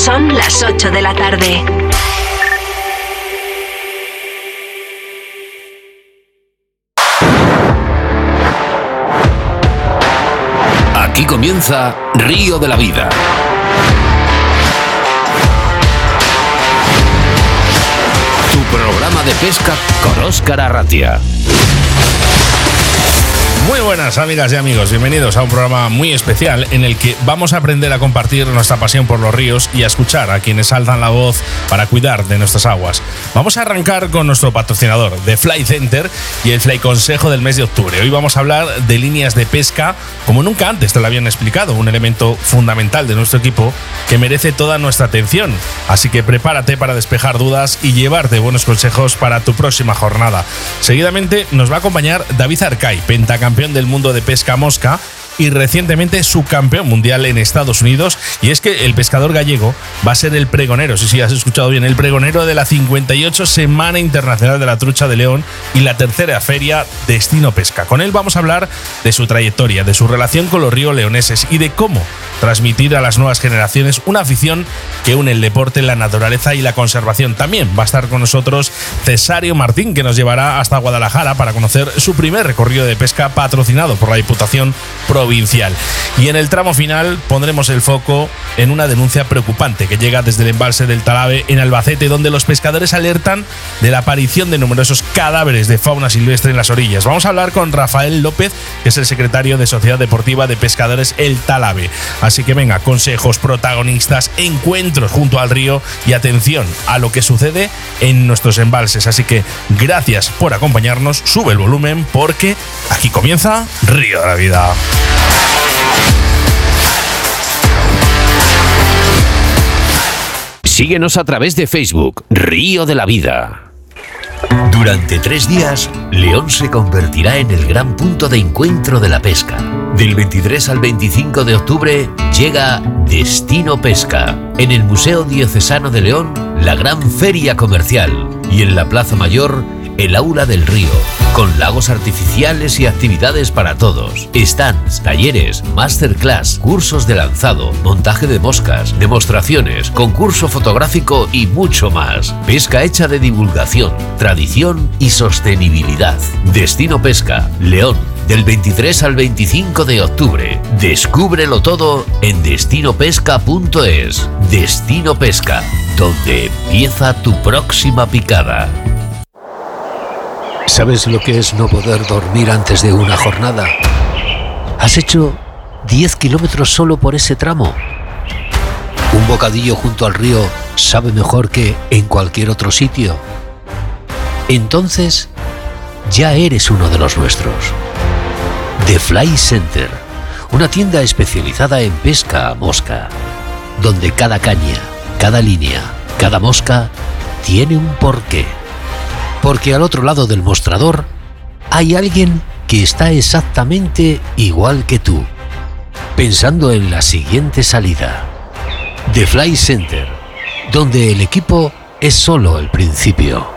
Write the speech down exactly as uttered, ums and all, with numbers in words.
Son las ocho de la tarde. Aquí comienza Río de la Vida. Tu programa de pesca con Óscar Arratia. Muy buenas amigas y amigos, bienvenidos a un programa muy especial en el que vamos a aprender a compartir nuestra pasión por los ríos y a escuchar a quienes alzan la voz para cuidar de nuestras aguas. Vamos a arrancar con nuestro patrocinador, The Fly Center, y el Fly Consejo del mes de octubre. Hoy vamos a hablar de líneas de pesca como nunca antes te lo habían explicado, un elemento fundamental de nuestro equipo que merece toda nuestra atención. Así que prepárate para despejar dudas y llevarte buenos consejos para tu próxima jornada. Seguidamente nos va a acompañar David Arcay, pentacampeón del mundo de pesca mosca y recientemente subcampeón mundial en Estados Unidos. Y es que el pescador gallego va a ser el pregonero, sí, sí, has escuchado bien, el pregonero de la cincuenta y ocho Semana Internacional de la Trucha de León y la tercera feria Destino Pesca. Con él vamos a hablar de su trayectoria, de su relación con los ríos leoneses y de cómo transmitir a las nuevas generaciones una afición que une el deporte, la naturaleza y la conservación. También va a estar con nosotros Cesario Martín, que nos llevará hasta Guadalajara para conocer su primer recorrido de pesca patrocinado por la Diputación Provincial. Y en el tramo final pondremos el foco en una denuncia preocupante que llega desde el embalse del Talabe en Albacete, donde los pescadores alertan de la aparición de numerosos cadáveres de fauna silvestre en las orillas. Vamos a hablar con Rafael López, que es el secretario de Sociedad Deportiva de Pescadores El Talabe. Así que venga, consejos, protagonistas, encuentros junto al río y atención a lo que sucede en nuestros embalses. Así que gracias por acompañarnos, sube el volumen porque aquí comienza Río de la Vida. Síguenos a través de Facebook, Río de la Vida. Durante tres días, León se convertirá en el gran punto de encuentro de la pesca. Del veintitrés al veinticinco de octubre llega Destino Pesca. En el Museo Diocesano de León, la gran feria comercial. Y en la Plaza Mayor, el Aula del Río, con lagos artificiales y actividades para todos. Stands, talleres, masterclass, cursos de lanzado, montaje de moscas, demostraciones, concurso fotográfico y mucho más. Pesca hecha de divulgación, tradición y sostenibilidad. Destino Pesca, León, del veintitrés al veinticinco de octubre. Descúbrelo todo en destino pesca punto es. Destino Pesca, donde empieza tu próxima picada. ¿Sabes lo que es no poder dormir antes de una jornada? ¿Has hecho diez kilómetros solo por ese tramo? ¿Un bocadillo junto al río sabe mejor que en cualquier otro sitio? Entonces, ya eres uno de los nuestros. The Fly Center, una tienda especializada en pesca a mosca, donde cada caña, cada línea, cada mosca tiene un porqué. Porque al otro lado del mostrador hay alguien que está exactamente igual que tú, pensando en la siguiente salida. The Fly Center, donde el equipo es solo el principio.